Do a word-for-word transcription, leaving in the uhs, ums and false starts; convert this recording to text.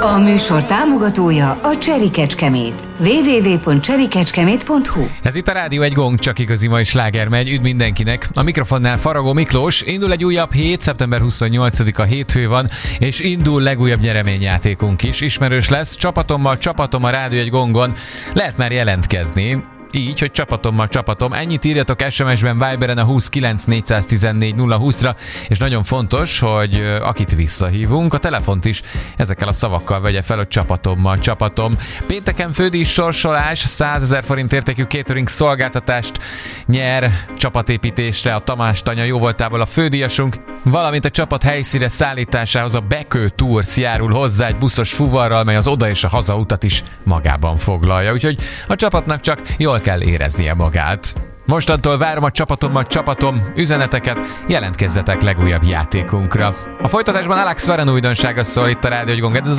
A műsor támogatója a Cseri Kecskemét. double-u double-u double-u pont cseri kecskemét pont hu. Ez itt a Rádió egy Gong, csak igazi mai sláger megy. Üdv mindenkinek! A mikrofonnál Faragó Miklós. Indul egy újabb hét, szeptember huszonnyolcadika hétfő van, és indul legújabb nyereményjátékunk is. Ismerős lesz. Csapatommal csapatom a Rádió egy Gongon. Lehet már jelentkezni. Így, hogy csapatommal csapatom. Ennyit írjatok es em es-ben, Viberen a huszonkilenc négyszáztizennégy nulla húszra, és nagyon fontos, hogy akit visszahívunk, a telefont is ezekkel a szavakkal vegye fel, hogy csapatommal csapatom. Pénteken fődíj sorsolás, százezer forint értékű catering szolgáltatást nyer csapatépítésre a Tamás Tanya jóvoltából a fődíjasunk, valamint a csapat helyszíre szállításához a Bekő Tours járul hozzá egy buszos fuvarral, mely az oda és a hazautat is magában foglalja. Úgyhogy a csapatnak csak jól kell éreznie magát. Mostantól várom a csapatommal csapatom üzeneteket, jelentkezzetek legújabb játékunkra. A folytatásban Alex Warren újdonsága szól itt a Rádió egy Gong.